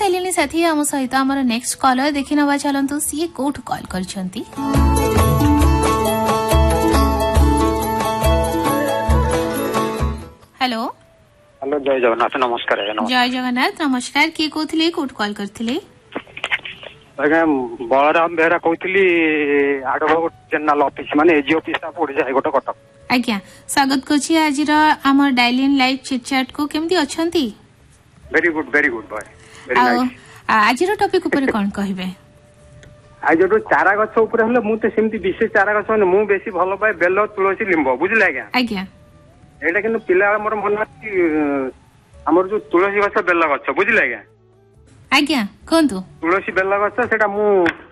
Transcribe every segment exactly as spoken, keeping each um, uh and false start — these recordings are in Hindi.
सारे साथी आम सहित आम नेक्स्ट कॉलर देखि नवा चलतु सी कोठ कॉल करछंती। हेलो हेलो जय जगन्नाथ नमस्कार। जय जगन्नाथ नमस्कार किए कहते कोठ कॉल करथिले? आज्ञा बलराम बेहरा कहती आडभ चेन्नल ऑफिस माने एजी ऑफिस पड़ जाए गोटे कटक। आज्ञा स्वागत करछि आज आम डायलिन लाइव चिटचैट को केमती अछंती? Very good very good boy very nice. आज टॉपिक ऊपर कोन कहबे? आज जो चारा गछ ऊपर हले मु ते सेमती विशेष चारा गछ माने मु बेसी भलो पाए बेल तुलसी लिंब बुझले आज्ञा। आज्ञा एटा किनु पिला मोर मन अछि हमर जो तुलसी गछ बेल गछ बुझले आज्ञा। आज्ञा कोंतु तुलसी बेल गछ सेटा मु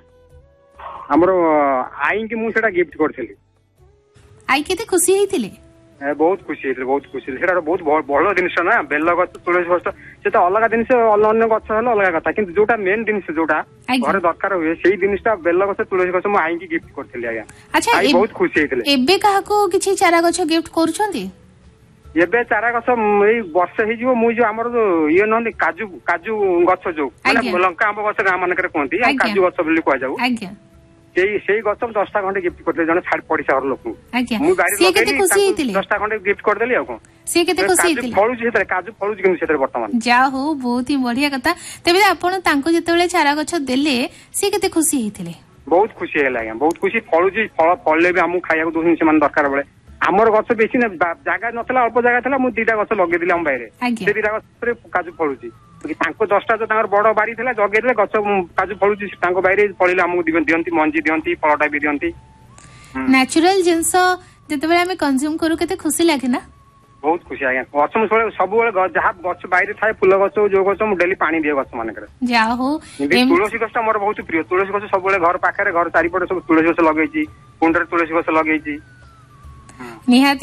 हमर आई कि मु सेटा गिफ्ट करथिली। आई केते खुशी हेतिले? बहुत खुशी हेतिले बहुत खुशी सेटा बहुत बड़ जिनिस ना बेल गछ तुलसी गछ सेटा अलग जिनिस अन्य गछ हल अलग कथा किंतु जोटा मेन जिनिस जोटा घर दरकार हुए सेही जिनिसटा बेल गछ तुलसी गछ मु आई कि गिफ्ट करथिली आज्ञा। अच्छा आई बहुत खुशी हेतिले। एबे काहा को किछि चारा गछ गिफ्ट करूछंती? एबे चारा गछ एई वर्ष हे जिवो मु जो हमर जो ये नहंदी काजू काजू गछ जो माने लंका आंब गछ गां मानकर कोंती आ काजू गछ बोली कोआ जाऊ। आज्ञा सेही सेही गछ दस टा खंडे गिफ्ट करते जने छाड़ पड़िसा घर लोक। आज्ञा मु गाड़ी लगे दस टा खंडे गिफ्ट कर देली आ को से केते खुशी हेतिले? फळु जेतरे काजू फळु किन सेतरे वर्तमान जा हो बहुत ही बढ़िया कथा। तबे आपण तांको जेतेबेले चारा गछ देले से केते खुशी हेतिले? बहुत खुशी हेला आज्ञा बहुत खुशी फळु जी फळ फळले भी हमु खाइया को दोहिन से मान दरकार बेले हमर गछ बेसी न जागा नथला अल्प जागा थला मु दीटा गछ लगे दिले हम बाइरे से दीटा गछ रे काजू फळु जी कि तांको दस टा जो तांकर बड़ बारी थला जगे दिले गछ काजू फळु जी तांको बाइरे फळिले हमु दियंती मंजी दियंती फळटा भी दियंती। नेचुरल जिंस जेतेबेले हम कंज्यूम करू केते खुशी लागे ना? बहुत खुशी आज्ञा गछ मु सब बेले जहा गछ बाइरे थाए फुल गछ जो गछ मु डेली पानी दिए गछ मानकर। जा हो तुलसी गछटा मोर बहुत प्रिय तुलसी गछ सब बेले घर पाखरे घर चारिपटे सब तुलसी गछ लगेछि कुंडरे तुलसी गछ लगेछि। निहाती